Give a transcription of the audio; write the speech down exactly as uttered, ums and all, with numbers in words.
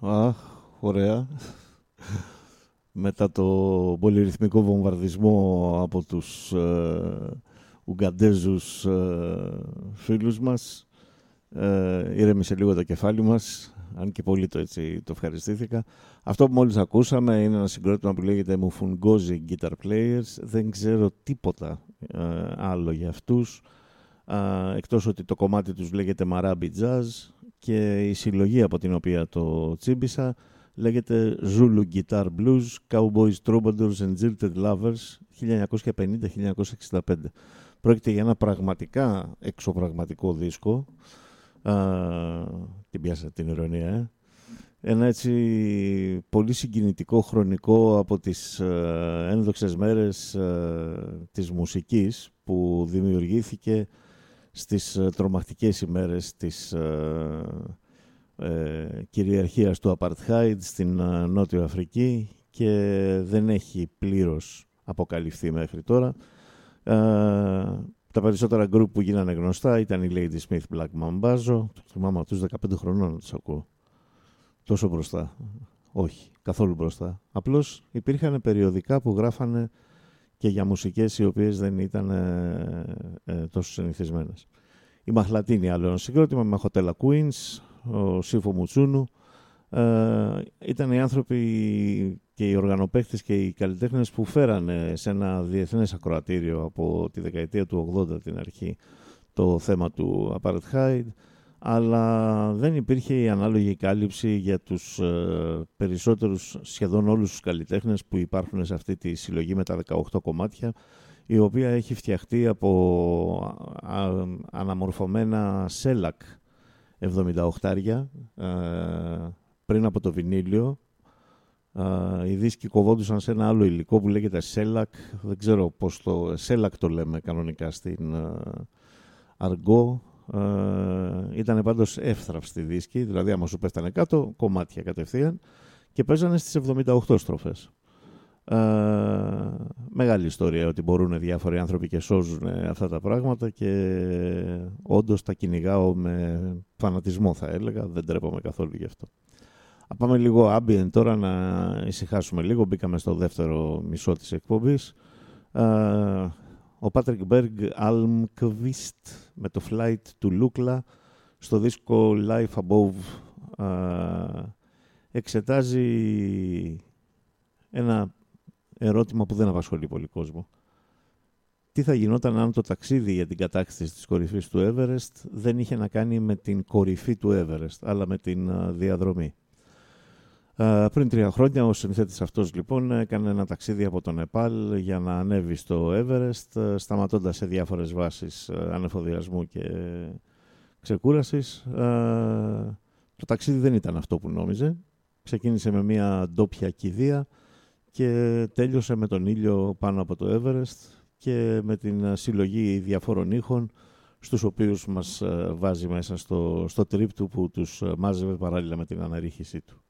Αχ, ωραία. Μετά το πολυρυθμικό βομβαρδισμό από τους ε, Ουγκαντέζους ε, φίλους μας, ε, ήρεμησε λίγο το κεφάλι μας, αν και πολύ το, έτσι, το ευχαριστήθηκα. Αυτό που μόλις ακούσαμε είναι ένα συγκρότημα που λέγεται Mufungozi Guitar Players. Δεν ξέρω τίποτα ε, άλλο για αυτούς, ε, εκτός ότι το κομμάτι τους λέγεται Marabi Jazz και η συλλογή από την οποία το τσίμπησα λέγεται Zulu Guitar Blues, Cowboys, Troubadours and Jilted Lovers χίλια εννιακόσια πενήντα με χίλια εννιακόσια εξήντα πέντε. Πρόκειται για ένα πραγματικά εξωπραγματικό δίσκο. Α, την πιάσα την ειρωνία, ε. Ένα έτσι πολύ συγκινητικό χρονικό από τις ε, ένδοξες μέρες ε, της μουσικής που δημιουργήθηκε στις ε, τρομακτικές ημέρες της ε, ε, κυριαρχίας του Apartheid στην ε, Νότιο Αφρική και δεν έχει πλήρως αποκαλυφθεί μέχρι τώρα. Ε, τα περισσότερα γκρουπ που γίνανε γνωστά ήταν η Lady Smith Black Mambazo. Το θυμάμαι από τους δεκαπέντε χρονών να τους ακούω. Τόσο μπροστά. Όχι, καθόλου μπροστά. Απλώς υπήρχαν περιοδικά που γράφανε και για μουσικές οι οποίες δεν ήταν ε, ε, τόσο συνηθισμένες. Η Μαχλατίνη, άλλο ένα συγκρότημα, με Μαχοτέλα Queens, ο Σύφο Μουτσούνου. Ε, ήταν οι άνθρωποι και οι οργανοπαίχτες και οι καλλιτέχνες που φέρανε σε ένα διεθνές ακροατήριο από τη δεκαετία του ογδόντα την αρχή το θέμα του Apartheid, αλλά δεν υπήρχε η ανάλογη κάλυψη για τους ε, περισσότερους, σχεδόν όλους τους καλλιτέχνες που υπάρχουν σε αυτή τη συλλογή με τα δεκαοκτώ κομμάτια, η οποία έχει φτιαχτεί από α, α, αναμορφωμένα σέλακ εβδομήντα οκτάρια ε, πριν από το βινίλιο. Uh, οι δίσκοι κοβόντουσαν σε ένα άλλο υλικό που λέγεται σέλακ. Δεν ξέρω πώς το... σέλακ το λέμε κανονικά στην uh, αργό. Uh, ήταν πάντως εύθραυστη δίσκοι, δηλαδή άμα σου πέφτανε κάτω, κομμάτια κατευθείαν, και παίζανε στις εβδομήντα οκτώ στροφές. Uh, μεγάλη ιστορία ότι μπορούν διάφοροι άνθρωποι και σώζουν αυτά τα πράγματα και όντως τα κυνηγάω με φανατισμό, θα έλεγα. Δεν τρέπομαι καθόλου γι' αυτό. Πάμε λίγο ambient τώρα, να ησυχάσουμε λίγο. Μπήκαμε στο δεύτερο μισό της εκπομπής. Uh, ο Patrick Berg Almqvist με το Flight to Lukla στο δίσκο Life Above uh, εξετάζει ένα ερώτημα που δεν απασχολεί πολύ κόσμο. Τι θα γινόταν αν το ταξίδι για την κατάκτηση της κορυφής του Everest δεν είχε να κάνει με την κορυφή του Everest, αλλά με την uh, διαδρομή. Uh, πριν τρία χρόνια ο συνθέτης αυτός λοιπόν έκανε ένα ταξίδι από το Νεπάλ για να ανέβει στο Everest, uh, σταματώντας σε διάφορες βάσεις uh, ανεφοδιασμού και ξεκούρασης. Uh, το ταξίδι δεν ήταν αυτό που νόμιζε. Ξεκίνησε με μια ντόπια κηδεία και τέλειωσε με τον ήλιο πάνω από το Everest και με την συλλογή διαφόρων ήχων στους οποίους μας uh, βάζει μέσα στο, στο τρίπ του που τους uh, μάζευε παράλληλα με την αναρρίχησή του.